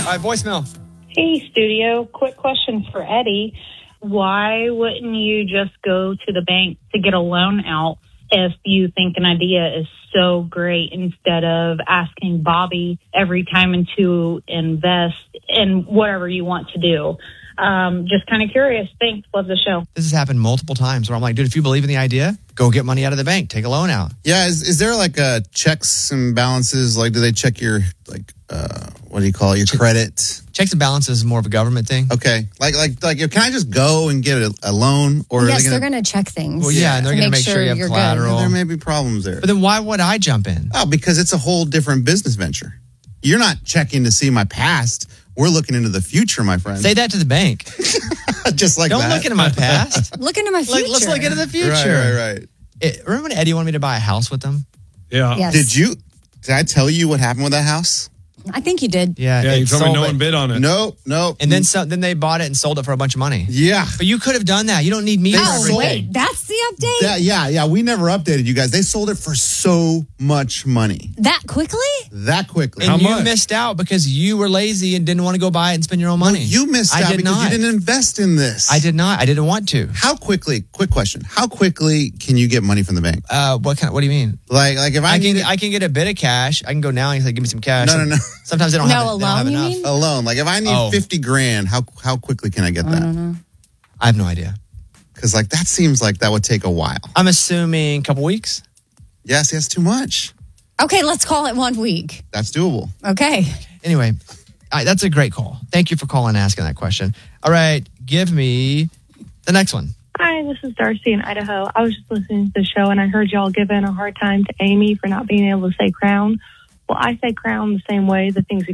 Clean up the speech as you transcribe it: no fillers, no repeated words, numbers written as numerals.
right, voicemail. Hey, studio. Quick question for Eddie. Why wouldn't you just go to the bank to get a loan out if you think an idea is so great instead of asking Bobby every time to invest in whatever you want to do? Just kind of curious. Thanks. Love the show. This has happened multiple times where I'm like, dude, if you believe in the idea, go get money out of the bank. Take a loan out. Yeah, is there like a checks and balances? Like, do they check your, what do you call it, your credit? Checks and balances is more of a government thing. Okay. Like, can I just go and get a loan? Or yes, they're going to check things. Well, yeah, and they're going to make sure you have collateral. There may be problems there. But then why would I jump in? Oh, because it's a whole different business venture. You're not checking to see my past. We're looking into the future, my friend. Say that to the bank. Just like Don't that. look into my past. Look into my future. Let's look into the future. Right. Remember when Eddie wanted me to buy a house with him? Yeah. Yes. Did I tell you what happened with that house? I think you did. Yeah, you told me no one bid on it. No. And then they bought it and sold it for a bunch of money. Yeah. But you could have done that. You don't need me for everything. Wait, that's the update? Yeah. We never updated you guys. They sold it for so much money. That quickly? That quickly. And you missed out because you were lazy and didn't want to go buy it and spend your own money. No, you missed out because you didn't invest in this. I did not. I didn't want to. How quickly? Quick question. How quickly can you get money from the bank? What do you mean? Like if I can get a bit of cash. I can go now and say, give me some cash. No. Sometimes they don't have a loan, you mean? A loan. Like if I need $50,000, how quickly can I get that? I don't know. I have no idea. Because that seems like that would take a while. I'm assuming a couple weeks. Yes, that's too much. Okay, let's call it 1 week. That's doable. Okay. Anyway, that's a great call. Thank you for calling and asking that question. All right, give me the next one. Hi, this is Darcy in Idaho. I was just listening to the show and I heard y'all giving a hard time to Amy for not being able to say crown. Well, I say crown the same way, the things